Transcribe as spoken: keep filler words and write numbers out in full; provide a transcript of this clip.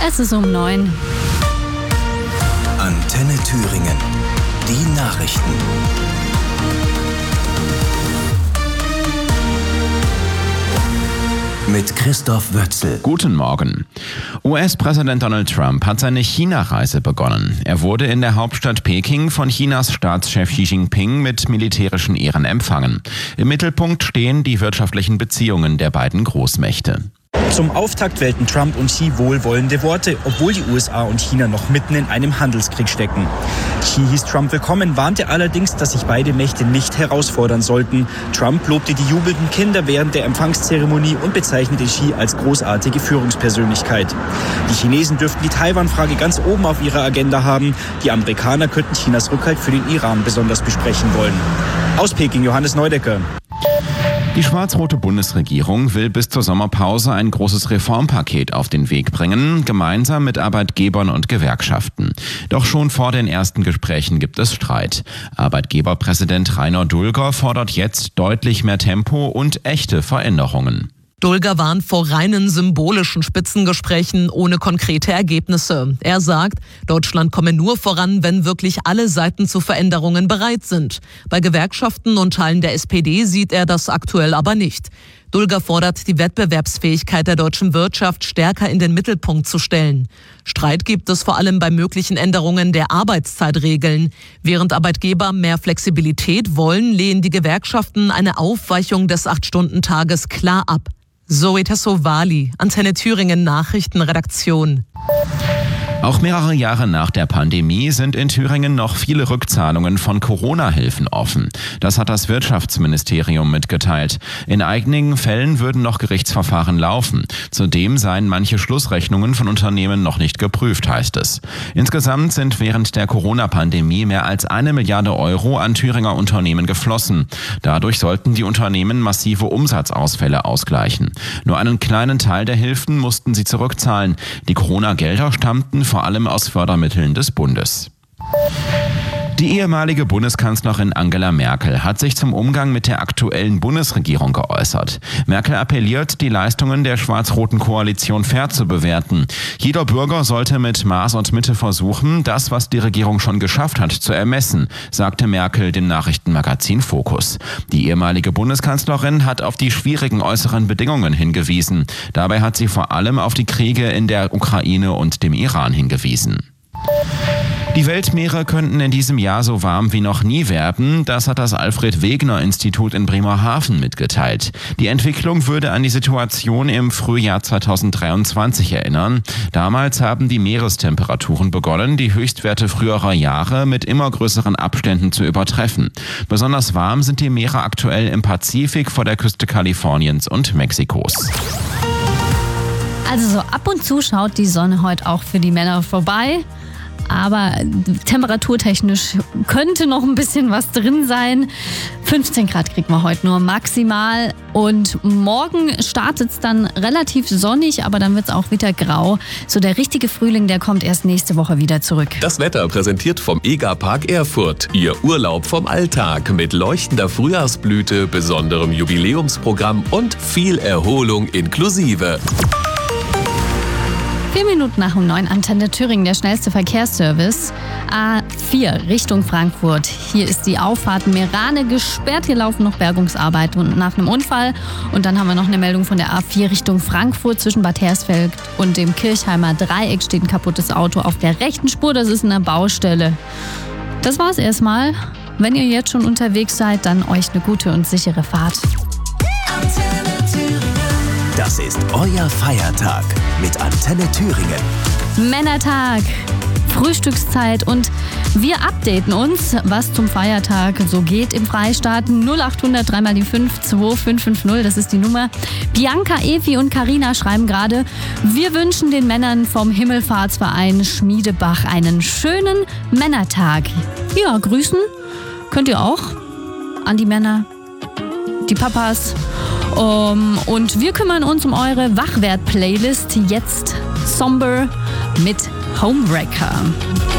Es ist um neun. Antenne Thüringen. Die Nachrichten. Mit Christoph Wötzel. Guten Morgen. U S-Präsident Donald Trump hat seine China-Reise begonnen. Er wurde in der Hauptstadt Peking von Chinas Staatschef Xi Jinping mit militärischen Ehren empfangen. Im Mittelpunkt stehen die wirtschaftlichen Beziehungen der beiden Großmächte. Zum Auftakt wählten Trump und Xi wohlwollende Worte, obwohl die U S A und China noch mitten in einem Handelskrieg stecken. Xi hieß Trump willkommen, warnte allerdings, dass sich beide Mächte nicht herausfordern sollten. Trump lobte die jubelnden Kinder während der Empfangszeremonie und bezeichnete Xi als großartige Führungspersönlichkeit. Die Chinesen dürften die Taiwan-Frage ganz oben auf ihrer Agenda haben. Die Amerikaner könnten Chinas Rückhalt für den Iran besonders besprechen wollen. Aus Peking, Johannes Neudecker. Die schwarz-rote Bundesregierung will bis zur Sommerpause ein großes Reformpaket auf den Weg bringen, gemeinsam mit Arbeitgebern und Gewerkschaften. Doch schon vor den ersten Gesprächen gibt es Streit. Arbeitgeberpräsident Rainer Dulger fordert jetzt deutlich mehr Tempo und echte Veränderungen. Dulger warnt vor reinen symbolischen Spitzengesprächen ohne konkrete Ergebnisse. Er sagt, Deutschland komme nur voran, wenn wirklich alle Seiten zu Veränderungen bereit sind. Bei Gewerkschaften und Teilen der S P D sieht er das aktuell aber nicht. Dulger fordert, die Wettbewerbsfähigkeit der deutschen Wirtschaft stärker in den Mittelpunkt zu stellen. Streit gibt es vor allem bei möglichen Änderungen der Arbeitszeitregeln. Während Arbeitgeber mehr Flexibilität wollen, lehnen die Gewerkschaften eine Aufweichung des acht-Stunden-Tages klar ab. Zoe Tassovali, Antenne Thüringen Nachrichtenredaktion. Auch mehrere Jahre nach der Pandemie sind in Thüringen noch viele Rückzahlungen von Corona-Hilfen offen. Das hat das Wirtschaftsministerium mitgeteilt. In einigen Fällen würden noch Gerichtsverfahren laufen. Zudem seien manche Schlussrechnungen von Unternehmen noch nicht geprüft, heißt es. Insgesamt sind während der Corona-Pandemie mehr als eine Milliarde Euro an Thüringer Unternehmen geflossen. Dadurch sollten die Unternehmen massive Umsatzausfälle ausgleichen. Nur einen kleinen Teil der Hilfen mussten sie zurückzahlen. Die Corona-Gelder stammten vor allem aus Fördermitteln des Bundes. Die ehemalige Bundeskanzlerin Angela Merkel hat sich zum Umgang mit der aktuellen Bundesregierung geäußert. Merkel appelliert, die Leistungen der schwarz-roten Koalition fair zu bewerten. Jeder Bürger sollte mit Maß und Mitte versuchen, das, was die Regierung schon geschafft hat, zu ermessen, sagte Merkel dem Nachrichtenmagazin Focus. Die ehemalige Bundeskanzlerin hat auf die schwierigen äußeren Bedingungen hingewiesen. Dabei hat sie vor allem auf die Kriege in der Ukraine und dem Iran hingewiesen. Die Weltmeere könnten in diesem Jahr so warm wie noch nie werden, das hat das Alfred-Wegener-Institut in Bremerhaven mitgeteilt. Die Entwicklung würde an die Situation im Frühjahr zweitausenddreiundzwanzig erinnern. Damals haben die Meerestemperaturen begonnen, die Höchstwerte früherer Jahre mit immer größeren Abständen zu übertreffen. Besonders warm sind die Meere aktuell im Pazifik vor der Küste Kaliforniens und Mexikos. Also so ab und zu schaut die Sonne heute auch für die Männer vorbei. Aber temperaturtechnisch könnte noch ein bisschen was drin sein. fünfzehn Grad kriegen wir heute nur maximal. Und morgen startet es dann relativ sonnig, aber dann wird es auch wieder grau. So der richtige Frühling, der kommt erst nächste Woche wieder zurück. Das Wetter präsentiert vom EGA-Park Erfurt. Ihr Urlaub vom Alltag mit leuchtender Frühjahrsblüte, besonderem Jubiläumsprogramm und viel Erholung inklusive. Vier Minuten nach um neun, Antenne Thüringen, der schnellste Verkehrsservice. A vier Richtung Frankfurt. Hier ist die Auffahrt Meerane gesperrt. Hier laufen noch Bergungsarbeiten nach einem Unfall. Und dann haben wir noch eine Meldung von der A vier Richtung Frankfurt. Zwischen Bad Hersfeld und dem Kirchheimer Dreieck steht ein kaputtes Auto auf der rechten Spur. Das ist eine Baustelle. Das war's erstmal. Wenn ihr jetzt schon unterwegs seid, dann euch eine gute und sichere Fahrt. Das ist euer Feiertag mit Antenne Thüringen. Männertag, Frühstückszeit und wir updaten uns, was zum Feiertag so geht im Freistaat. null achthundert drei mal die fünf zwei fünf fünf null, das ist die Nummer. Bianca, Evi und Carina schreiben gerade, wir wünschen den Männern vom Himmelfahrtsverein Schmiedebach einen schönen Männertag. Ja, grüßen könnt ihr auch an die Männer, die Papas. Um, und wir kümmern uns um eure Wachwert-Playlist. Jetzt Somber mit Homewrecker.